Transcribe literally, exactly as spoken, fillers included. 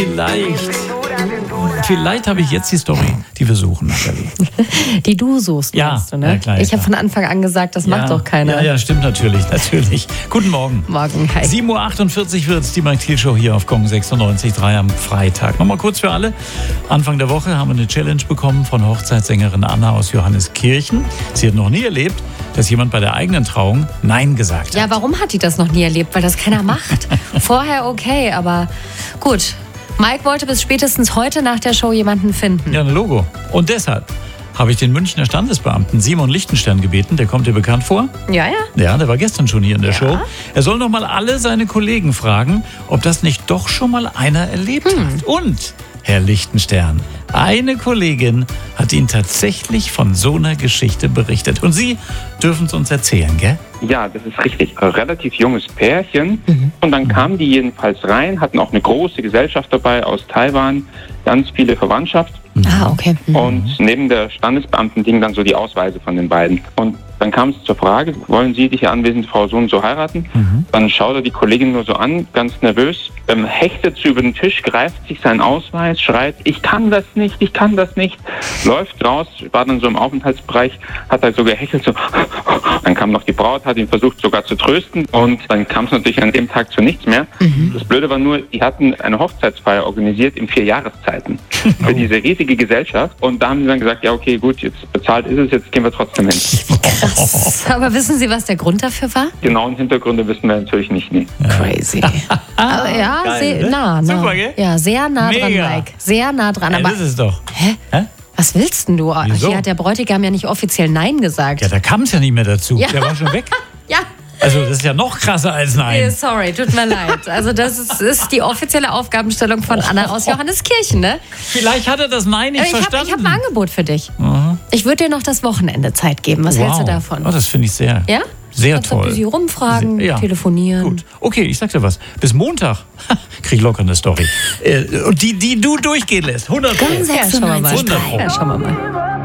Vielleicht, vielleicht habe ich jetzt die Story, die wir suchen, Nathalie. Die du suchst, Ja, meinst du, ne? ja, klar, ich klar. habe von Anfang an gesagt, das macht ja, doch keiner. Ja, ja, stimmt natürlich, natürlich. Guten Morgen. Morgen, hi. sieben Uhr achtundvierzig wird es, die Mike Thiel Show hier auf Gong sechsundneunzig Komma drei am Freitag. Nochmal kurz für alle. Anfang der Woche haben wir eine Challenge bekommen von Hochzeitssängerin Anna aus Johanneskirchen. Sie hat noch nie erlebt, dass jemand bei der eigenen Trauung Nein gesagt hat. Ja, warum hat die das noch nie erlebt? Weil das keiner macht. Vorher okay, aber gut. Mike wollte bis spätestens heute nach der Show jemanden finden. Ja, ein Logo. Und deshalb habe ich den Münchner Standesbeamten Simon Lichtenstern gebeten, der kommt dir bekannt vor? Ja, ja. Ja, der war gestern schon hier in der Ja. Show. Er soll noch mal alle seine Kollegen fragen, ob das nicht doch schon mal einer erlebt Hm. hat. Und, Herr Lichtenstern, eine Kollegin hat ihn tatsächlich von so einer Geschichte berichtet. Und Sie dürfen es uns erzählen, gell? Ja, das ist richtig. Ein relativ junges Pärchen. Und dann kamen die jedenfalls rein, hatten auch eine große Gesellschaft dabei aus Taiwan, ganz viele Verwandtschaft. Ah, okay. Mhm. Und neben der Standesbeamten liegen dann so die Ausweise von den beiden. Und dann kam es zur Frage, wollen Sie die hier anwesende Frau so und so heiraten? Mhm. Dann schaut er die Kollegin nur so an, ganz nervös, ähm, hechtet sie über den Tisch, greift sich seinen Ausweis, schreit, ich kann das nicht, ich kann das nicht, läuft raus, war dann so im Aufenthaltsbereich, hat halt so gehechelt, so. Dann kam noch die Braut, hat ihn versucht sogar zu trösten und dann kam es natürlich an dem Tag zu nichts mehr. Mhm. Das Blöde war nur, die hatten eine Hochzeitsfeier organisiert in vier Jahreszeiten für diese riesige Gesellschaft und da haben sie dann gesagt, ja okay, gut, jetzt bezahlt ist es, jetzt gehen wir trotzdem hin. Krass. Aber wissen Sie, was der Grund dafür war? Genauen Hintergründe wissen wir natürlich nicht. Nee. Crazy. Aber ja, Geil, sehr ne? nah, nah. Super, gell? Ja, sehr nah dran, Mega. Mike. Sehr nah dran. Ja, Aber das ist es doch. hä? Hä? Was willst denn du? Wieso? Hier hat der Bräutigam ja nicht offiziell Nein gesagt. Ja, da kam es ja nicht mehr dazu. Ja. Der war schon weg. Ja. Also das ist ja noch krasser als Nee, Nein. sorry, tut mir leid. Also das ist, ist die offizielle Aufgabenstellung von Anna aus Johanneskirchen, ne? Vielleicht hat er das Nein nicht Ich habe verstanden. hab ein Angebot für dich. Ich würde dir noch das Wochenende Zeit geben. Was hältst du davon? Oh, das finde ich sehr, Ja? sehr Kannst du toll. ein bisschen rumfragen, Sehr- ja. telefonieren. Gut, okay, ich sag dir was. Bis Montag krieg ich locker eine Story. Äh, und die, die du durchgehen lässt. hundert Pro. Ja, schauen wir mal. hundert Pro. Ja, schauen wir mal.